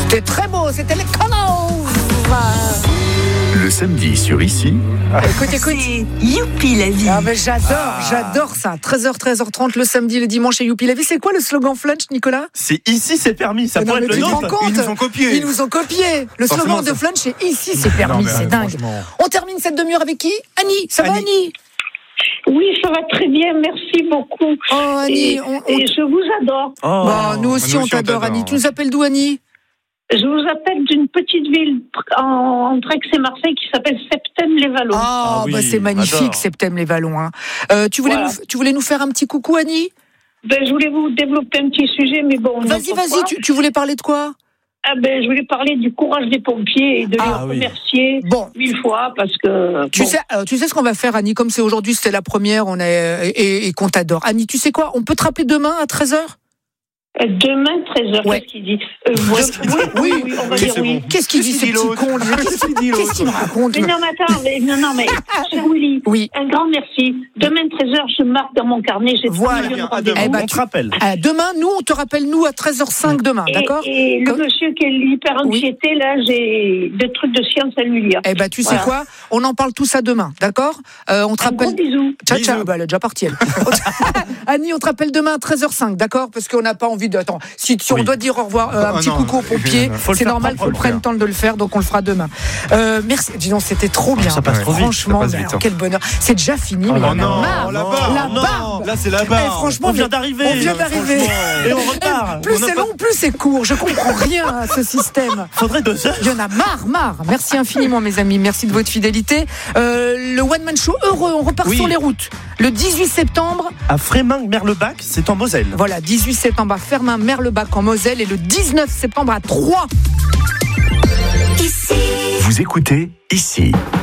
C'était très beau, c'était les Colors. Le samedi sur Ici. Écoute. C'est Youpi la vie. Ah ben j'adore ça. 13h30 le samedi, le dimanche chez Youpi la vie. C'est quoi le slogan Flunch, Nicolas? C'est ici, c'est permis. Ça pourrait être le tu te rends nôtre. compte? Ils nous ont copié. Ils nous ont copié. Le slogan de Flunch, c'est ici, c'est permis. C'est dingue. On termine cette demi-heure avec qui? Annie, ça va Annie? Oui, ça va très bien, merci beaucoup. Oh Annie, et je vous adore. Nous aussi on t'adore Annie. Tu nous appelles d'où Annie? Je vous appelle d'une petite ville entre Aix et Marseille qui s'appelle Septèmes-les-Vallons. C'est magnifique, Septèmes-les-Vallons. Hein. Tu voulais nous faire un petit coucou Annie? Je voulais vous développer un petit sujet, mais bon. Vas-y, tu voulais parler de quoi? Je voulais parler du courage des pompiers et de les remercier 1000 fois parce que... Tu sais ce qu'on va faire Annie, comme c'est aujourd'hui, c'était la première, et qu'on t'adore. Annie, tu sais quoi? On peut te rappeler demain à 13h? Demain, 13h, qu'est-ce qu'il dit? Oui, on va dire oui. Qu'est-ce qu'il dit, ce petit con? Qu'est-ce qu'il me raconte? Mais cher Willy, un grand merci. Demain, 13h, je marque dans mon carnet. On te rappelle. Demain, nous, on te rappelle, nous, à 13h05 demain, d'accord? Et le monsieur qui est hyper anxiété, là, j'ai des trucs de science à lui lire. Tu sais quoi? On en parle tout ça demain, d'accord? On te rappelle. Gros bisous. Ciao. Elle est déjà partie, elle. Annie, on te rappelle demain à 13h05, d'accord? Parce qu'on n'a pas envie de... Attends, si on doit dire au revoir, un petit coucou aux pompiers, c'est normal, il faut prendre le temps de le faire, donc on le fera demain. Merci. Dis donc, c'était trop bien. Ça passe trop vite. Franchement, quel bonheur. C'est déjà fini, mais on en a marre. La barbe. Là, c'est la barbe. Franchement, on vient d'arriver. Et on repart. Plus c'est long, plus c'est court. Je comprends rien à ce système. Faudrait 2 heures. Il y en a marre. Merci infiniment, mes amis. Merci de votre fidélité. Le One Man Show heureux, on repart sur les routes. Le 18 septembre. À Frémin-Merlebach, c'est en Moselle. Voilà, 18 septembre à Frémin-Merlebach en Moselle et le 19 septembre à Troyes. Vous écoutez Ici.